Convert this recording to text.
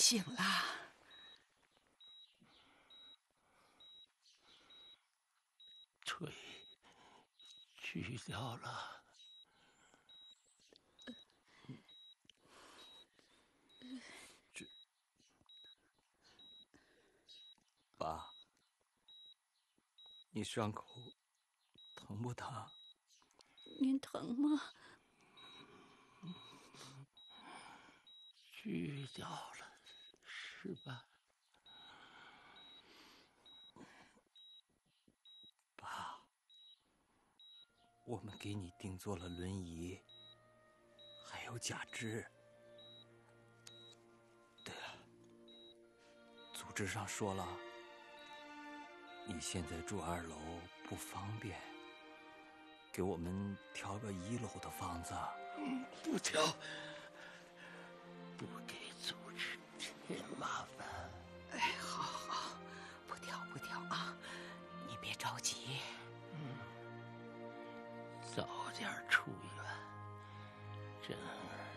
醒了。 腿锯掉了。爸，你伤口疼不疼？ 您疼吗？ 锯掉了，是吧？爸，我们给你定做了轮椅，还有假肢。对了，组织上说了，你现在住2楼不方便，给我们挑个1楼的房子。不挑，不给组织添麻烦。 哎，好，不挑啊，你别着急。 早点出院，珍儿。